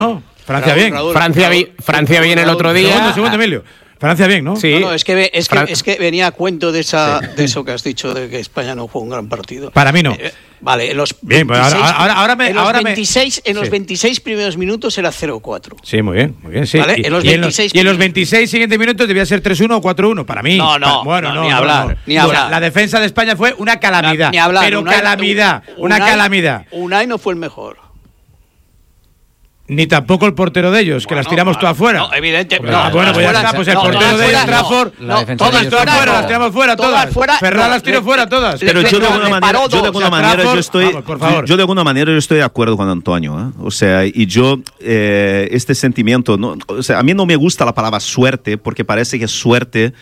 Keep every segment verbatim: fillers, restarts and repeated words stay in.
No, Francia Raúl, bien. Raúl, Francia, Raúl, vi, Francia Raúl, bien el Raúl, otro día. Segundo, segundo, Emilio. Francia bien, ¿no? Sí. No, no, es que, es, que, Fran- es que venía a cuento de esa de eso que has dicho, de que España no fue un gran partido. Para mí no. Eh, vale, en los Bien, pues veintiséis, ahora- ahora- ahora me- en los ahora me- veintiséis, en los Sí. veintiséis primeros minutos era cero cuatro. Sí, muy bien, muy bien, sí. Vale, y, en los y en los, veintiséis y en los veintiséis siguientes minutos debía ser tres uno o cuatro uno para mí. No, no, Pa- bueno, no, no, ni no, hablar, no. ni O sea, hablar. la defensa de España fue una calamidad. Ni hablar, pero Unai- calamidad, una Unai- calamidad. Unai no fue el mejor. Ni tampoco el portero de ellos, que Bueno, las tiramos no, todas fuera. No, evidente. Pues nada, bueno, pues ya está, pues el no, portero todas de fuera, Trafford, no, la no, defensa todas de ellos todas fuera, fuera, no. las tiramos fuera todas. fuera, Ferran no, las tiró le- fuera todas. le- Pero le- yo de le- alguna le manera, paró yo de dos. alguna O sea, manera yo Trafford, estoy, vamos, por favor. yo de alguna manera yo estoy de acuerdo con Antonio, ¿eh? O sea, y yo eh, este sentimiento, no, o sea, a mí no me gusta la palabra suerte porque parece que suerte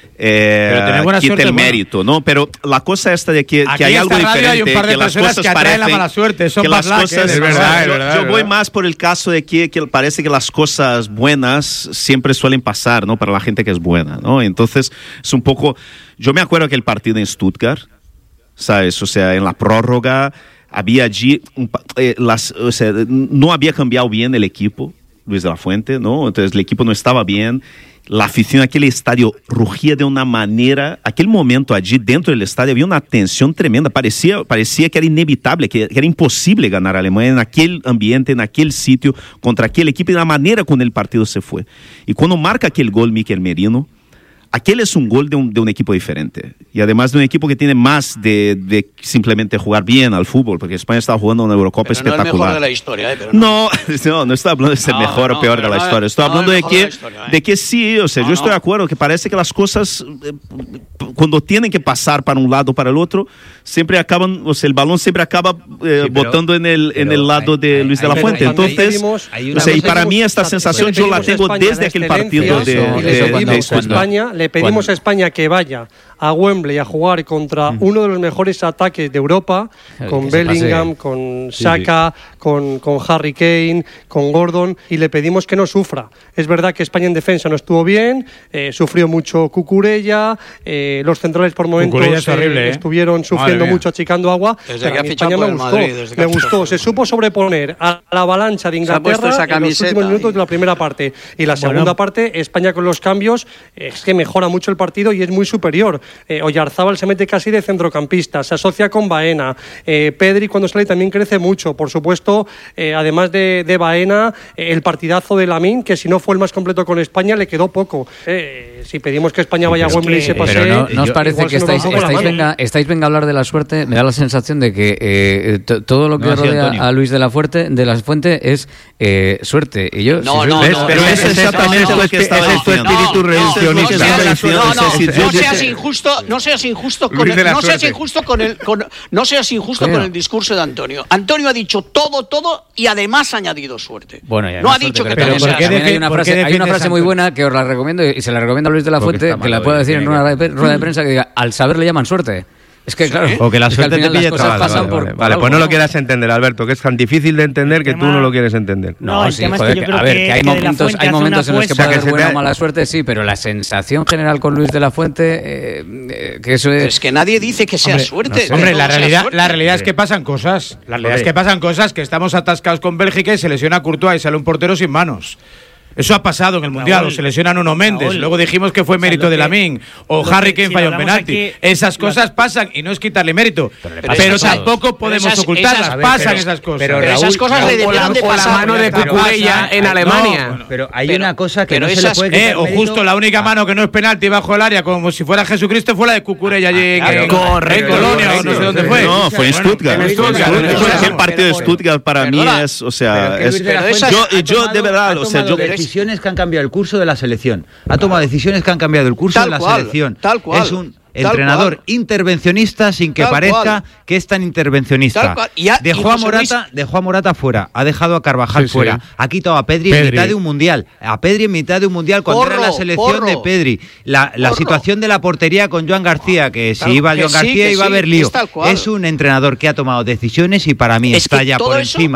eh, Pero tener buena quita suerte el es bueno. mérito, ¿no? Pero la cosa esta de que, Aquí que hay en algo esta radio diferente, hay un par de que las personas cosas que atraen la parecen mala suerte, son que bad las luck, cosas, ¿eh? Es verdad, es yo, verdad, yo es voy verdad. más por el caso de que, que parece que las cosas buenas siempre suelen pasar, ¿no? Para la gente que es buena, ¿no? Entonces es un poco, yo me acuerdo que el partido en Stuttgart, ¿sabes? O sea, en la prórroga había allí, un pa- eh, las, o sea, no había cambiado bien el equipo, Luis de la Fuente, ¿no? Entonces el equipo no estaba bien. La afición, aquel estadio rugía de una manera, aquel momento allí dentro del estadio había una tensión tremenda, parecía, parecía que era inevitable, que, que era imposible ganar a Alemania en aquel ambiente, en aquel sitio, contra aquel equipo y la manera como el partido se fue. Y cuando marca aquel gol Mikel Merino, aquel es un gol de un, de un equipo diferente. Y además de un equipo que tiene más de, de simplemente jugar bien al fútbol, porque España estaba jugando una Eurocopa Pero no es el espectacular. mejor de la historia, ¿eh? Pero no. No, no, no estoy hablando de ser No, mejor no, o peor pero de la no es- historia. Estoy no hablando es de mejor de que, la historia, ¿eh? de que sí, o sea, No, yo estoy no. de acuerdo que parece que las cosas, eh, cuando tienen que pasar para un lado o para el otro, siempre acaban, o sea, el balón siempre acaba eh, Sí, pero- botando en el, en pero el lado hay- de hay- Luis de hay- la pero Fuente. también Entonces, pedimos- hay o una sea, y cosa- para mí esta le sensación yo la pedimos a tengo España desde la aquel excelencia, partido de, eso, de, y le de- pedimos de a Stuttgart. España, le pedimos a España que vaya a Wembley a jugar contra uno de los mejores ataques de Europa, con que se Bellingham, pase. con Saka, con, con Harry Kane, con Gordon, y le pedimos que no sufra. Es verdad que España en defensa no estuvo bien, eh, sufrió mucho Cucurella, eh, los centrales por momentos Cucurella es horrible, eh, ¿eh? estuvieron sufriendo Madre mía. mucho, achicando agua. Desde pero que a ha mí fichado España por me el gustó, Madrid, desde que me ha fichado gustó, por se el supo sobreponer a la avalancha de Se ha puesto Inglaterra esa en los camiseta últimos minutos y- de la primera parte. Y la segunda parte, España con los cambios, es que mejora mucho el partido y es muy superior. Eh, Oyarzábal se mete casi de centrocampista, se asocia con Baena. Eh, Pedri cuando sale también crece mucho. Por supuesto, eh, además de, de Baena, eh, el partidazo de Lamine, que si no fue el más completo con España, le quedó poco. Eh, si pedimos que España vaya a Wembley y se pase... Pero no, ¿no os yo- parece igual que se nos va estáis, un poco la estáis, mano. venga, estáis venga a hablar de la suerte? Me da la sensación de que eh, t- todo lo que No, sí, rodea Antonio. a Luis de la Fuente, de la Fuente es eh, suerte. Y yo, No, si no, soy- no, Pero no, es no, exactamente no, lo no, que estaba ese es tu diciendo. espíritu reduccionista. No, no, No, no, no, no, yo- no yo- seas injusto, no seas injusto con Luis el, de la no seas suerte. injusto con el, con- no seas injusto Coño. con el discurso de Antonio. Antonio ha dicho todo, todo y además ha añadido suerte. Bueno, ya, no ha suerte, dicho que pero pero también ¿por qué sea también hay defi- una por frase, qué hay una defiendes frase a muy Antonio? buena que os la recomiendo y se la recomiendo a Luis de la Porque Fuente, está que la malo, pueda eh, decir en tiene una que- rueda de, rueda de prensa que diga, al saber le llaman suerte. Es que claro, O que la es suerte al te final pille las cosas vale, pasan vale, por, vale. por Vale, algo, pues no lo ¿no? quieras entender, Alberto, que es tan difícil de entender que tú tema- no lo quieres entender. No, No, el sí, tema es joder, que yo que- creo a ver, que- que hay que De La momentos, Fuente hay hace momentos en una los que apuesta- puede que haber se buena o ve- mala suerte, sí, pero la sensación general con Luis de la Fuente, eh, eh, que eso es... Es que nadie dice que sea Hombre, suerte. no sé. que Hombre, todo la sea realidad, suerte. la realidad es que pasan cosas. La realidad es que pasan cosas, que estamos atascados con Bélgica y se lesiona Courtois y sale un portero sin manos. Eso ha pasado en el Mundial, Raúl, o se lesionan uno Méndez, Raúl, luego dijimos que fue o sea, mérito lo de que- Lamine, o lo Harry que- Kane si falló un hablamos penalti. aquí- Esas las- cosas pasan y no es quitarle mérito, pero, Pero esas- tampoco podemos esas- ocultarlas, esas- pasan pero- esas cosas. pero Pero esas Raúl, cosas le Raúl, debieron o de la- o la pasar. mano de Pero Cucurella pasa. en No, Alemania. bueno, Pero hay Pero- una cosa que pero no se esas- le puede Eh, quitar o mérito justo la única mano que no es penalti bajo el área, como si fuera Jesucristo, fue la de Cucurella allí en- claro, en, correcto, en Colonia o no correcto. sé dónde fue. No, fue en Bueno, Stuttgart. en Stuttgart, Stuttgart. en Stuttgart. El partido de Stuttgart para mí Perdona. es, o sea, Pero que es, Luis de la pero Fuente esas- yo, ha yo tomado- de verdad, ha o sea, tomado yo, decisiones que han cambiado el curso de la selección. Ha tomado decisiones que han cambiado el curso Tal de la cual, selección. tal cual, Es un tal entrenador cual. intervencionista sin que Tal parezca cual. que es tan intervencionista. Tal cual. Y a- y dejó, a José Luis- Morata, dejó a Morata fuera, ha dejado a Carvajal Sí, sí. fuera, ha quitado a Pedri, en Pedri. mitad de un mundial. A Pedri en mitad de un mundial cuando Porro, era la selección porro. de Pedri. La, la Porro. situación de la portería con Joan García, que si Tal- iba que Joan sí, García que iba a sí, haber lío. es tal cual. Es un entrenador que ha tomado decisiones y para mí Es está que ya todo por eso- encima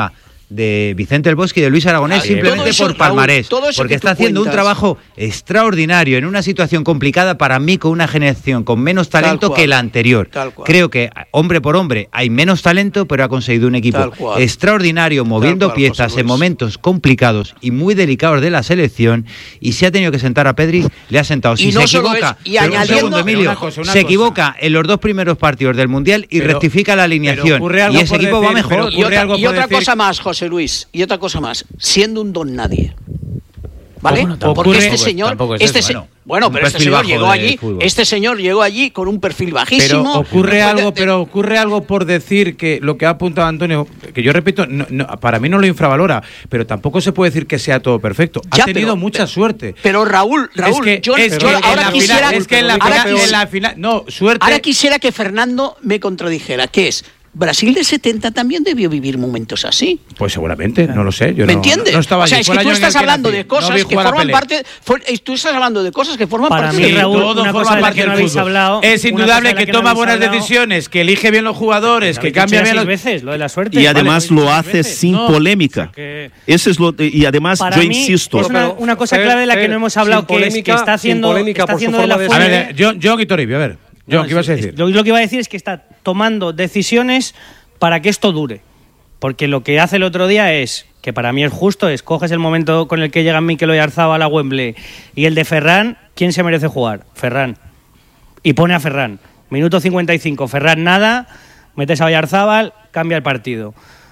de Vicente El Bosque y de Luis Aragonés, Ay, simplemente eso, por palmarés, Raúl, porque está haciendo cuentas. un trabajo extraordinario en una situación complicada para mí, con una generación con menos talento que la anterior. Creo que hombre por hombre hay menos talento, pero ha conseguido un equipo extraordinario, moviendo cual, piezas en momentos complicados y muy delicados de la selección, y si ha tenido que sentar a Pedri, le ha sentado. Si y no se equivoca, es, y añadiendo, un segundo, Emilio, una cosa, una se cosa. equivoca en los dos primeros partidos del Mundial y pero, rectifica la alineación, y ese equipo decir, va mejor. Y otra, y otra cosa más, José José Luis, y otra cosa más, siendo un don nadie, ¿vale? Bueno, porque ocurre, este señor, es este eso, se, bueno, bueno pero este señor llegó allí, fútbol. este señor llegó allí con un perfil bajísimo. Pero ocurre no algo, de, pero ocurre algo por decir que lo que ha apuntado Antonio, que yo repito, no, no, para mí no lo infravalora, pero tampoco se puede decir que sea todo perfecto. Ha ya, tenido pero, mucha pero, suerte. Pero Raúl, Raúl, es que, yo, es yo que ahora quisiera, final, es que en la, ahora final, en la final, no, suerte. Ahora quisiera que Fernando me contradijera, que es Brasil de setenta también debió vivir momentos así. Pues seguramente, no lo sé. Yo ¿Me no, entiendes? No, no estaba o sea, allí. es que tú estás hablando de cosas no que forman parte. For, tú estás hablando de cosas que forman Para parte. Para mí, de Raúl, todo una forma cosa de la parte que no del habéis fútbol. hablado. Es indudable que, que toma no buenas hablado, decisiones, que elige bien los jugadores, que cambia bien las los veces, lo de la suerte. Y además vale, lo hace veces. sin no, polémica. Que... Eso es lo y además Para yo mí insisto. Es una, una cosa clave de la que no hemos hablado, que es que está haciendo, polémica, está haciendo de la de A ver, John, John y Toribio, a ver. John, no, ¿qué ibas a decir? Lo, lo que iba a decir es que está tomando decisiones para que esto dure. Porque lo que hace el otro día es, que para mí es justo, es coges el momento con el que llegan Mikel Oyarzabal a Wembley y el de Ferran, ¿quién se merece jugar? Ferran. Y pone a Ferran. Minuto cincuenta y cinco, Ferran nada, metes a Oyarzabal, cambia el partido.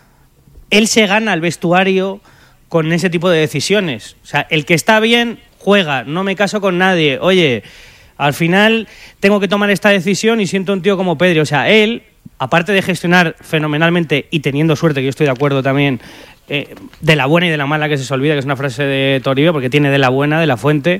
Él se gana el vestuario con ese tipo de decisiones. O sea, el que está bien, juega, no me caso con nadie. Oye, al final tengo que tomar esta decisión y siento un tío como Pedri. O sea, él... aparte de gestionar fenomenalmente y teniendo suerte, que yo estoy de acuerdo también, eh, de la buena y de la mala, que se olvida, que es una frase de Toribio, porque tiene de la buena, de la fuente,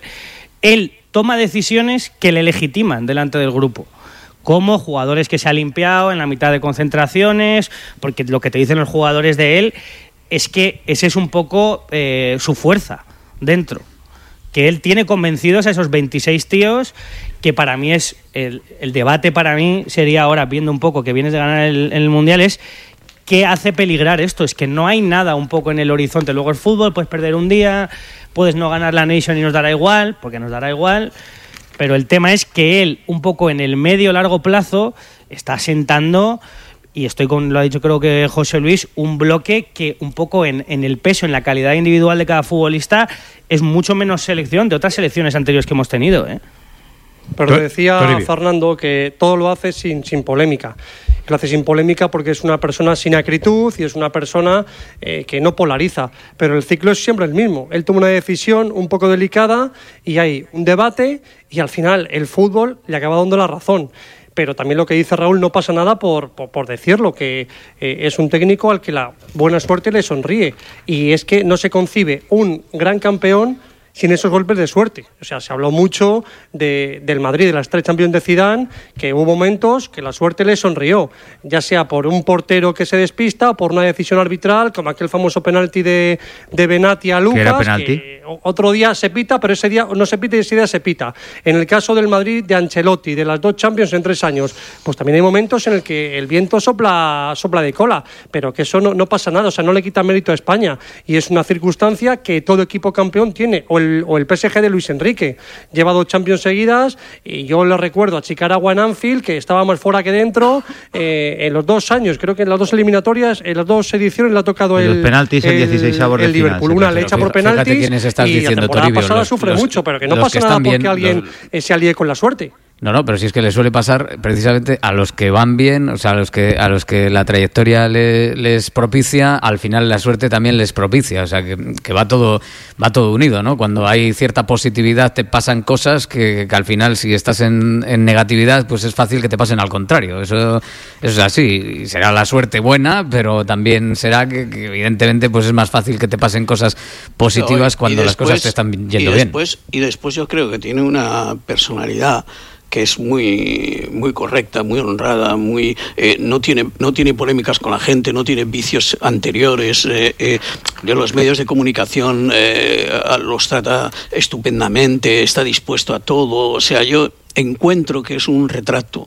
él toma decisiones que le legitiman delante del grupo, como jugadores que se ha limpiado en la mitad de concentraciones, porque lo que te dicen los jugadores de él es que ese es un poco eh, su fuerza dentro, que él tiene convencidos a esos veintiséis tíos, que para mí es el, el debate para mí sería ahora, viendo un poco que vienes de ganar el, el Mundial, es qué hace peligrar esto. Es que no hay nada un poco en el horizonte. Luego el fútbol, puedes perder un día, puedes no ganar la Nation y nos dará igual, porque nos dará igual, pero el tema es que él, un poco en el medio largo plazo, está sentando, y estoy con, lo ha dicho creo que José Luis, un bloque que un poco en, en el peso, en la calidad individual de cada futbolista, es mucho menos selección de otras selecciones anteriores que hemos tenido, ¿eh? Pero decía Fernando que todo lo hace sin, sin polémica. Lo hace sin polémica porque es una persona sin acritud y es una persona eh, que no polariza. Pero el ciclo es siempre el mismo. Él toma una decisión un poco delicada y hay un debate y al final el fútbol le acaba dando la razón. Pero también lo que dice Raúl, no pasa nada por, por, por decirlo, que eh, es un técnico al que la buena suerte le sonríe. Y es que no se concibe un gran campeón sin esos golpes de suerte. O sea, se habló mucho de, del Madrid, de las tres Champions de Zidane, que hubo momentos que la suerte le sonrió, ya sea por un portero que se despista o por una decisión arbitral, como aquel famoso penalti de, de Benati a Lucas, ¿que era penalti? Que otro día se pita, pero ese día no se pita y ese día se pita. En el caso del Madrid de Ancelotti, de las dos Champions en tres años, pues también hay momentos en el que el viento sopla, sopla de cola, pero que eso no, no pasa nada, o sea, no le quita mérito a España, y es una circunstancia que todo equipo campeón tiene, o el, o el P S G de Luis Enrique, lleva dos Champions seguidas, y yo le recuerdo a Chicaragua en Anfield, que estaba más fuera que dentro, eh, en los dos años, creo que en las dos eliminatorias, en las dos ediciones le ha tocado el, los penaltis, el, el dieciséisavo el Liverpool, una le echa por penaltis, estás y diciendo, la temporada Toribio, pasada los, sufre los, mucho, pero que no pasa que nada porque bien, alguien los... se alíe con la suerte. No, no, pero si es que le suele pasar precisamente a los que van bien, o sea, a los que a los que la trayectoria le, les propicia, al final la suerte también les propicia, o sea, que, que va todo va todo unido, ¿no? Cuando hay cierta positividad te pasan cosas que, que al final, si estás en, en negatividad, pues es fácil que te pasen al contrario. Eso, eso es así, y será la suerte buena, pero también será que, que evidentemente pues es más fácil que te pasen cosas positivas no, cuando después, las cosas te están yendo y después, bien. Y después yo creo que tiene una personalidad que es muy muy correcta, muy honrada, muy eh, no tiene no tiene polémicas con la gente, no tiene vicios anteriores, eh, eh, de los medios de comunicación eh, los trata estupendamente, está dispuesto a todo, o sea, yo encuentro que es un retrato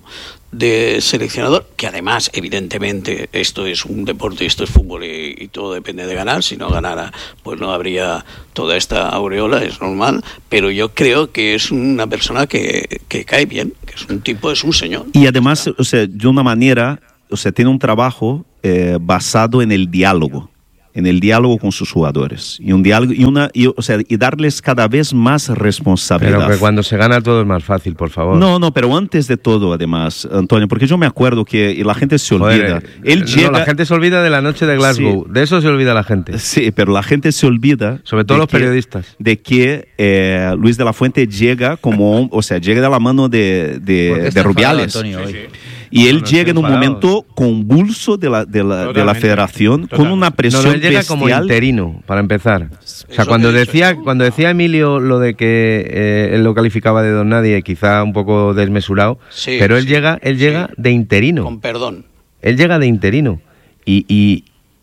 de seleccionador, que además, evidentemente, esto es un deporte, esto es fútbol y, y todo depende de ganar. Si no ganara, pues no habría toda esta aureola, es normal. Pero yo creo que es una persona que, que cae bien, que es un tipo, es un señor. Y además, o sea, de una manera, o sea, tiene un trabajo eh, basado en el diálogo. En el diálogo con sus jugadores y un diálogo y una y, o sea, y darles cada vez más responsabilidad. Pero que cuando se gana todo es más fácil, por favor. No, no, pero antes de todo, además, Antonio, porque yo me acuerdo que y la gente se olvida. Joder, Él no, llega, la gente se olvida de la noche de Glasgow. Sí. De eso se olvida la gente. Sí, pero la gente se olvida, sobre todo los que, periodistas, de que eh, Luis de la Fuente llega como, o sea, llega de la mano de de, de Rubiales. Antonio, sí, sí. Y él no, no llega en un momento convulso de la, de la, de la federación, totalmente, con una presión no, no, él llega bestial. Como interino, para empezar. O sea, cuando decía, cuando decía Emilio lo de que eh, él lo calificaba de don nadie, quizá un poco desmesurado, sí, pero él sí, llega, él llega sí. de interino. Con perdón. Él llega de interino. Y, y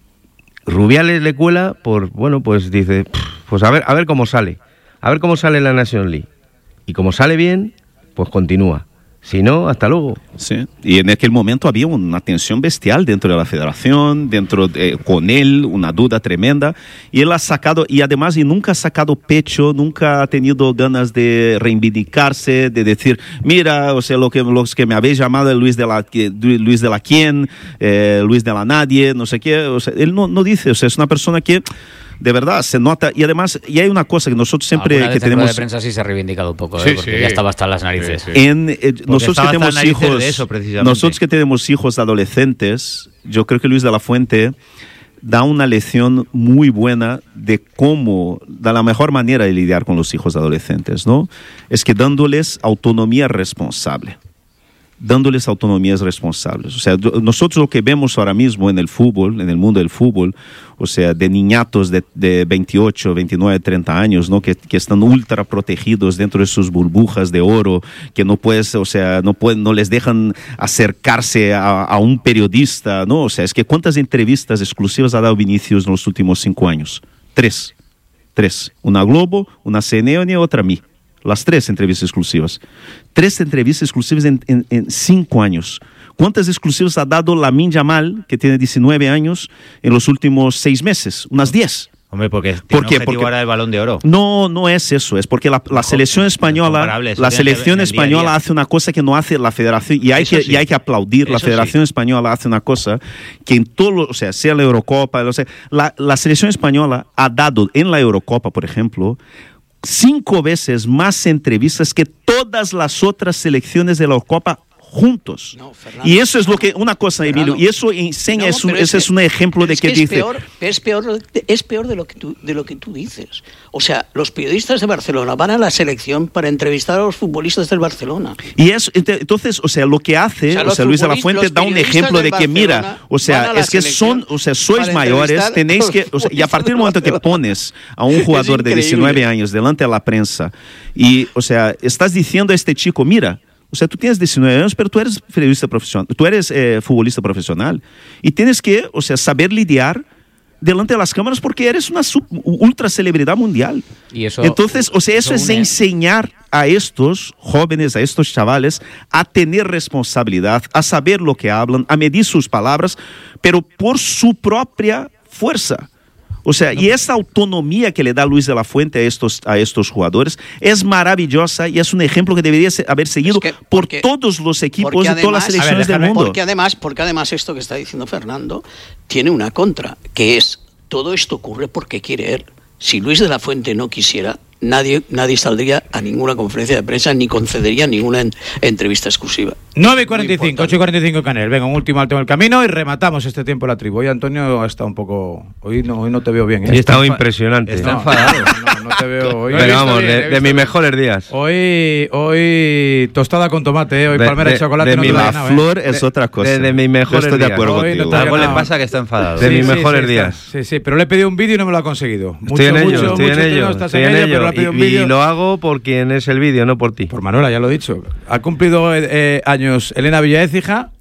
Rubiales le cuela por, bueno, pues dice, pues a ver, a ver cómo sale. A ver cómo sale la Nations League. Y como sale bien, pues continúa. Si no, hasta luego. Sí, y en aquel momento había una tensión bestial dentro de la federación, dentro de, con él, una duda tremenda, y él ha sacado, y además y nunca ha sacado pecho, nunca ha tenido ganas de reivindicarse, de decir, mira, o sea, lo que, los que me habéis llamado Luis de la, Luis de la quién, eh, Luis de la nadie, no sé qué, o sea, él no, no dice, o sea, es una persona que de verdad se nota, y además y hay una cosa que nosotros siempre Alguna que vez tenemos en de prensa sí se ha reivindicado un poco, sí, ¿eh? Porque sí. ya estaba hasta las narices. Sí, sí. En, eh, nosotros que tenemos hijos de eso, nosotros que tenemos hijos adolescentes, yo creo que Luis de la Fuente da una lección muy buena de cómo, de la mejor manera de lidiar con los hijos adolescentes, ¿no? Es que dándoles autonomía responsable. dándoles autonomías responsables. O sea, nosotros lo que vemos ahora mismo en el fútbol, en el mundo del fútbol, o sea, de niñatos de, de veintiocho, veintinueve, treinta años, ¿no? Que, que están ultra protegidos dentro de sus burbujas de oro, que no puedes, o sea, no pueden, no les dejan acercarse a, a un periodista, ¿no? O sea, es que ¿cuántas entrevistas exclusivas ha dado Vinicius en los últimos cinco años? Tres. Tres. Una Globo, una C N N y otra a mí. Las tres entrevistas exclusivas. Tres entrevistas exclusivas en, en, en cinco años. ¿Cuántas exclusivas ha dado Lamine Yamal, que tiene diecinueve años, en los últimos seis meses? Unas diez. Hombre, porque tiene ¿Por qué? objetivo ahora el Balón de Oro. No, no es eso. Es porque la, la selección española, la selección española día día. hace una cosa que no hace la federación, y hay, que, sí. y hay que aplaudir. Eso la federación sí. española hace una cosa que en todo, lo, o sea, sea la Eurocopa, o sea, la, la selección española ha dado en la Eurocopa, por ejemplo, cinco veces más entrevistas que todas las otras selecciones de la Eurocopa juntos. No, Fernando, y eso es lo que, una cosa, Emilio, y eso enseña, no, es un, ese es, es un ejemplo de que, que dice... Es peor, es, peor, es peor de lo, que tú, de lo que tú dices. O sea, los periodistas de Barcelona van a la selección para entrevistar a los futbolistas del Barcelona. Y eso, entonces, o sea, lo que hace, o sea, o sea Luis de la Fuente da un ejemplo de que, mira, o sea, es que son, o sea, sois mayores, tenéis que, o sea, y a partir del momento que pones a un jugador de diecinueve años delante de la prensa, y, o sea, estás diciendo a este chico, mira, o sea, tú tienes diecinueve años, pero tú eres periodista profesional, tú eres eh, futbolista profesional, y tienes que, o sea, saber lidiar delante de las cámaras porque eres una sub, ultra celebridad mundial. Y eso, Entonces, o sea, eso, eso es une... enseñar a estos jóvenes, a estos chavales, a tener responsabilidad, a saber lo que hablan, a medir sus palabras, pero por su propia fuerza. O sea, y esa autonomía que le da Luis de la Fuente a estos, a estos jugadores es maravillosa y es un ejemplo que debería haber seguido es que porque, por todos los equipos de todas las selecciones ver, del mundo. Porque además, porque además esto que está diciendo Fernando tiene una contra, que es todo esto ocurre porque quiere él. Si Luis de la Fuente no quisiera, nadie, nadie saldría a ninguna conferencia de prensa ni concedería ninguna en, entrevista exclusiva. nueve y cuarenta y cinco, ocho y cuarenta y cinco Canel. Venga, un último alto en el camino y rematamos este tiempo la tribu. Hoy Antonio está un poco... Hoy no, hoy no te veo bien. ¿eh? Sí, está está impresionante. Está enfadado. No, no te veo hoy. Pero vamos, bien, de, de mis mejores días. Hoy hoy tostada con tomate, ¿eh? Hoy de, palmera de, de chocolate. De no mi te la nada, flor ¿eh? es otra cosa. De, de mis mejores estoy días. de acuerdo hoy contigo. No algo le pasa que está enfadado. De sí, mis sí, mejores sí, días. Está, sí, sí, pero le he pedido un vídeo y no me lo ha conseguido. Mucho, estoy en mucho, ello, mucho, estoy en ello. estás Estoy en en ello, ello. pero le he pedido un Y, vídeo. y lo hago por quien es el vídeo, no por ti. Por Manuela, ya lo he dicho. Ha cumplido eh, años Elena Villaécija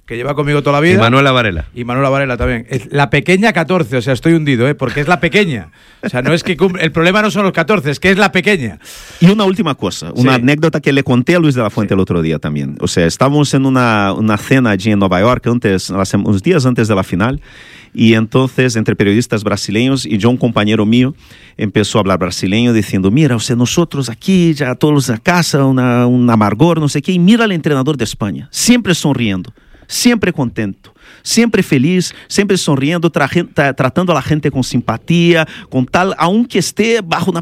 que lleva conmigo toda la vida. Y Manuela Varela. Y Manuela Varela también. Es la pequeña catorce, o sea, estoy hundido, ¿eh? Porque es la pequeña. O sea, no es que cumple, el problema no son los catorce, es que es la pequeña. Y una última cosa, una sí. anécdota que le conté a Luis de la Fuente sí. el otro día también. O sea, estábamos en una, una cena allí en Nueva York, antes, unos días antes de la final, y entonces, entre periodistas brasileños, y yo, un compañero mío, empezó a hablar brasileño diciendo, mira, o sea, nosotros aquí, ya todos en casa, una, un amargor, no sé qué, y mira al entrenador de España, siempre sonriendo. Siempre contento, siempre feliz, siempre sonriendo, tra tra tratando a la gente con simpatía, con tal, aunque esté bajo una